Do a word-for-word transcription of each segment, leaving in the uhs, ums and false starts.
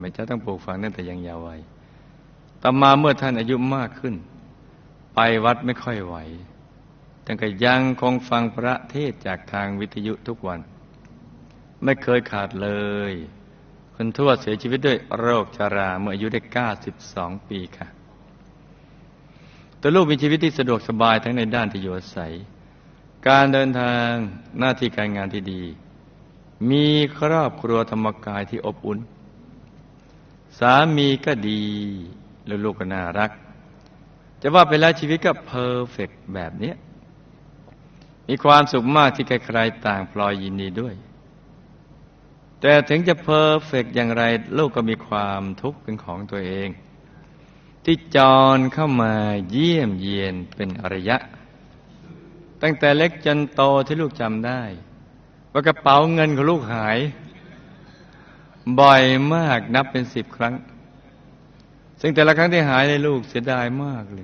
ไม่ใช่ต้องปลูกฝังตั้งแต่ยังเยาว์วัยต่อมาเมื่อท่านอายุมากขึ้นไปวัดไม่ค่อยไหวแต่ก็ยังคงฟังพระเทศน์จากทางวิทยุทุกวันไม่เคยขาดเลยคุณทวดเสียชีวิตด้วยโรคชราเมื่ออายุได้เก้าสิบสองปีค่ะตัวลูกมีชีวิตที่สะดวกสบายทั้งในด้านที่อยู่อาศัยการเดินทางหน้าที่การงานที่ดีมีครอบครัวธรรมกายที่อบอุ่นสามีก็ดีแล้วลูกก็น่ารักจะว่าไปแล้วชีวิตก็เพอร์เฟกต์แบบนี้มีความสุขมากที่ใครๆต่างพลอยยินดีด้วยแต่ถึงจะเพอร์เฟกต์อย่างไรลูกก็มีความทุกข์เป็นของตัวเองที่จรเข้ามาเยี่ยมเยียนเป็นระยะตั้งแต่เล็กจนโตที่ลูกจำได้ว่ากระเป๋าเงินของลูกหายบ่อยมากนับเป็นสิบครั้งซึ่งแต่ละครั้งที่หายในลูกเสียดายมากเลย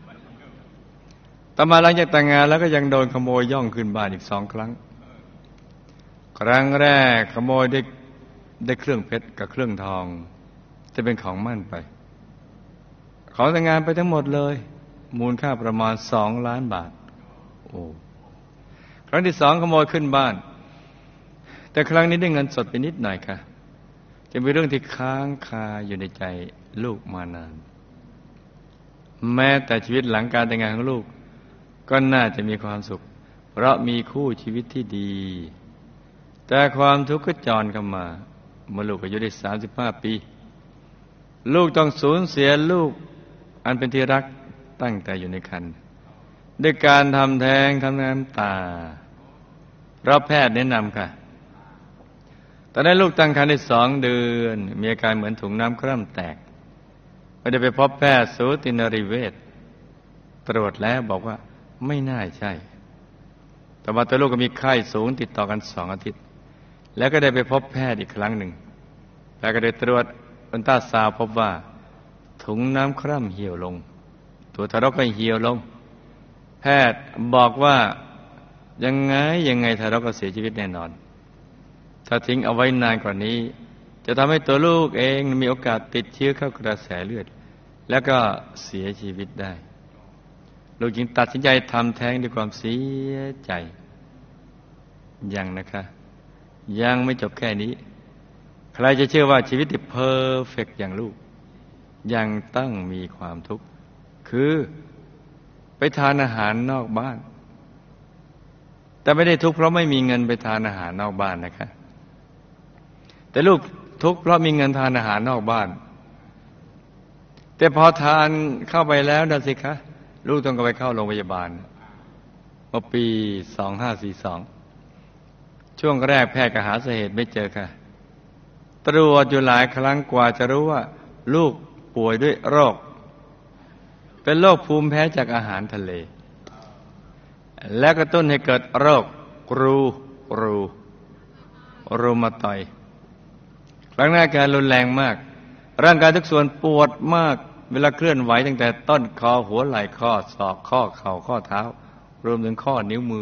ต่อมาหลังจากแต่งงานแล้วก็ยังโดนขโมยย่องขึ้นบ้านอีกสองครั้งครั้งแรกขโมยได้ได้เครื่องเพชรกับเครื่องทองจะเป็นของมั่นไปของแต่งงานไปทั้งหมดเลยมูลค่าประมาณสองล้านบาทโอ้ครั้งที่สองขโมยขึ้นบ้านแต่ครั้งนี้ได้เงินสดไปนิดหน่อยค่ะจะเป็นเรื่องที่ค้างคาอยู่ในใจลูกมานานแม้แต่ชีวิตหลังการแต่งงานของลูกก็น่าจะมีความสุขเพราะมีคู่ชีวิตที่ดีแต่ความทุกข์ก็จรเข้ามาเมื่อลูกอายุได้สามสิบห้าปีลูกต้องสูญเสียลูกอันเป็นที่รักตั้งแต่อยู่ในครรภ์ด้วยการทำแท้งทำน้ำตาเพราะแพทย์แนะนำค่ะตอนนั้นลูกตั้งครรภ์ได้สองเดือนมีอาการเหมือนถุงน้ำคร่ำแตกไม่ได้ไปพบแพทย์สูตินรีเวชตรวจแล้วบอกว่าไม่น่าใช่ต่อมาตัวลูกก็มีไข้สูงติดต่อกันสองอาทิตย์แล้วก็ได้ไปพบแพทย์อีกครั้งหนึ่งแล้วก็ได้ตรวจอัลตราซาวด์พบว่าถุงน้ำคร่ำเหี่ยวลงตัวทารกก็เหี่ยวลงแพทย์บอกว่ายังไงยังไงทารกก็เสียชีวิตแน่นอนถ้าทิ้งเอาไว้นานกว่านี้จะทำให้ตัวลูกเองมีโอกาสติดเชื้อเข้ากระแสเลือดแล้วก็เสียชีวิตได้ลูกจึงตัดสินใจทำแท้งด้วยความเสียใจยังนะคะยังไม่จบแค่นี้ใครจะเชื่อว่าชีวิตที่เพอร์เฟกต์อย่างลูกยังต้องมีความทุกข์คือไปทานอาหารนอกบ้านแต่ไม่ได้ทุกข์เพราะไม่มีเงินไปทานอาหารนอกบ้านนะคะแต่ลูกทุกข์เพราะมีเงินทานอาหารนอกบ้านแต่พอทานเข้าไปแล้วนั่นสิคะลูกต้องไปเข้าโรงพยาบาลเมื่อปีสองห้าสี่สองช่วงแรกแพทย์ก็หาสาเหตุไม่เจอค่ะตรวจอยู่หลายครั้งกว่าจะรู้ว่าลูกป่วยด้วยโรคเป็นโรคภูมิแพ้จากอาหารทะเลและกระตุ้นให้เกิดโรครูรูรูมาตอยด์ครั้งแรกการรุนแรงมากร่างกายทุกส่วนปวดมากเวลาเคลื่อนไหวตั้งแต่ต้นคอหัวไหล่ข้อศอกข้อเข่าข้อเท้ารวมถึงข้อนิ้วมือ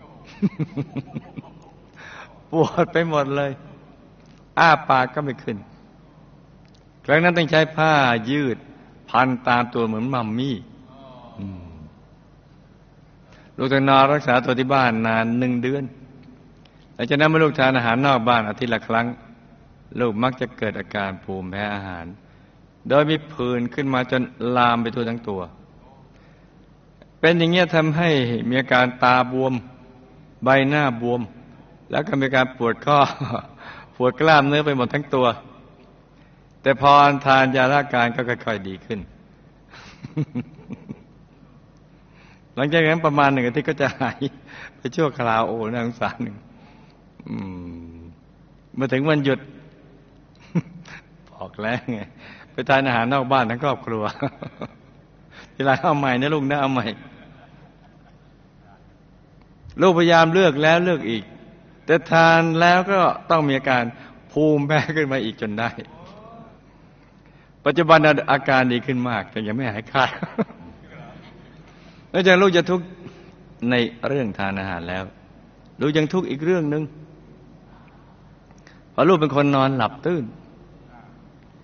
ปวดไปหมดเลยอ้าปากก็ไม่ขึ้นครั้งนั้นต้องใช้ผ้ายืดพันตามตัวเหมือนมัมมี่ลูกต้องนอนรักษาตัวที่บ้านนานหนึ่งเดือนหลังจากนั้นเมื่อลูกทานอาหารนอกบ้านอาทิตย์ละครั้งลูกมักจะเกิดอาการภูมิแพ้อาหารโดยมีผื่นขึ้นมาจนลามไปทั่วทั้งตัวเป็นอย่างนี้ทำให้มีอาการตาบวมใบหน้าบวมแล้วก็มีการปวดข้อปวดกล้ามเนื้อไปหมดทั้งตัวแต่พอทานยาละการก็ค่อยๆดีขึ้น หลังจากนั้นประมาณหนึ่งอาทิตย์ก็จะหายไปชั่วคราวโอ้น่าสงสารหนึ่งเมื่อถึงวันหยุด บอกแล้วไงไปทานอาหารนอกบ้านทั้งครอบครัว ทีไรเอาใหม่นะลูกนะเอาใหม่ลูกพยายามเลือกแล้วเลือกอีกแต่ทานแล้วก็ต้องมีอาการภูมิแพ้ขึ้นมาอีกจนได้ปัจจุบันอาการดีขึ้นมากแต่ยังไม่หายขาด นอกจากลูกจะทุกข์ในเรื่องทานอาหารแล้วลูกยังทุกข์อีกเรื่องนึงเพราะลูกเป็นคนนอนหลับตื่น